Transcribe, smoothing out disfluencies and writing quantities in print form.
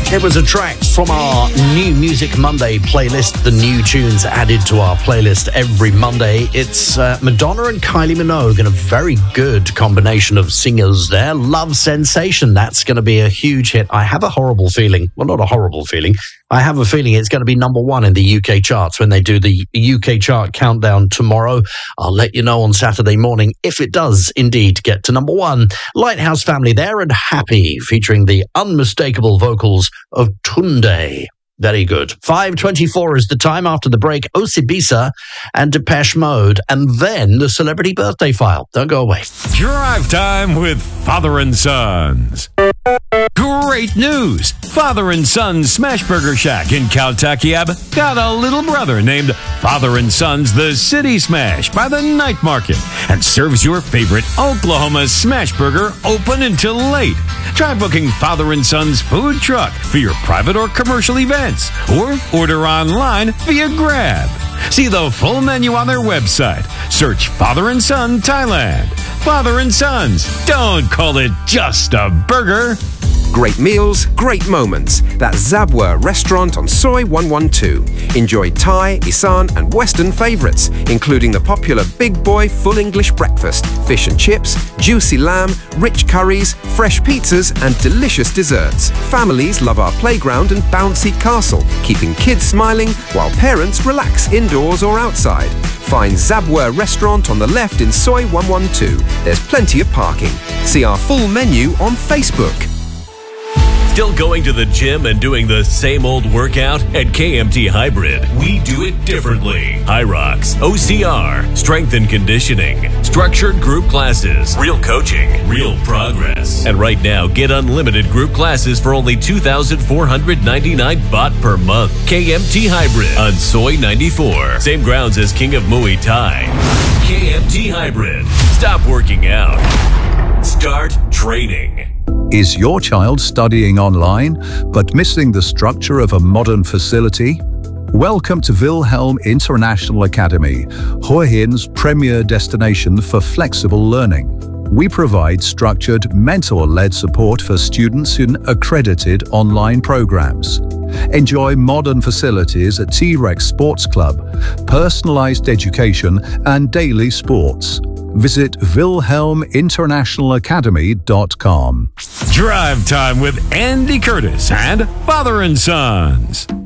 It was a track from our New Music Monday playlist, the new tunes added to our playlist every Monday. It's Madonna and Kylie Minogue, and a very good combination of singers there. Love Sensation, that's going to be a huge hit. I have a horrible feeling, well, not a horrible feeling, I have a feeling it's going to be number one in the UK charts when they do the UK chart countdown tomorrow. I'll let you know on Saturday morning if it does indeed get to number one. Lighthouse Family there, and Happy, featuring the unmistakable vocals of Tunde. Very good. 5:24 is the time. After the break, Osibisa and Depeche Mode, and then the Celebrity Birthday File. Don't go away. Drive time with Father and Sons. Great news! Father and Sons Smashburger Shack in Caltakiab got a little brother named Father and Sons The City Smash by the Night Market, and serves your favorite Oklahoma Smashburger open until late. Try booking Father and Sons food truck for your private or commercial events, or order online via Grab. See the full menu on their website. Search Father and Son Thailand. Father and Sons. Don't call it just a burger. Great meals, great moments. That's Zabwa Restaurant on Soi 112. Enjoy Thai, Isan and Western favourites, including the popular Big Boy Full English Breakfast, fish and chips, juicy lamb, rich curries, fresh pizzas and delicious desserts. Families love our playground and bouncy castle, keeping kids smiling while parents relax indoors or outside. Find Zabwa Restaurant on the left in Soi 112. There's plenty of parking. See our full menu on Facebook. Still going to the gym and doing the same old workout? At KMT Hybrid, we do it differently. Hyrox, OCR, strength and conditioning, structured group classes, real coaching, real progress. And right now, get unlimited group classes for only $2,499 baht per month. KMT Hybrid on Soi 94. Same grounds as King of Muay Thai. KMT Hybrid. Stop working out. Start training. Is your child studying online but missing the structure of a modern facility? Welcome to Wilhelm International Academy, Hua Hin's premier destination for flexible learning. We provide structured, mentor-led support for students in accredited online programs. Enjoy modern facilities at T-Rex Sports Club, personalized education and daily sports. Visit WilhelmInternationalAcademy.com. Drive time with Andy Curtis and Father and Sons.